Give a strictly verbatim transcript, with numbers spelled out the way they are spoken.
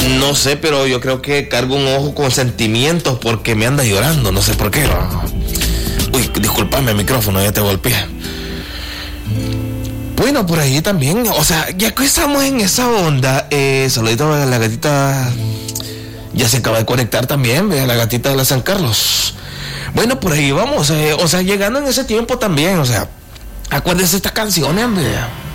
No sé, pero yo creo que cargo un ojo con sentimientos porque me anda llorando, no sé por qué. Uy, discúlpame, micrófono, ya te golpeé. Bueno, por ahí también, o sea, ya que estamos en esa onda, eh, saludito a la gatita, ya se acaba de conectar también, ve, a la gatita de la San Carlos. Bueno, por ahí vamos, eh, o sea, llegando en ese tiempo también, o sea, acuérdense estas canciones, hombre.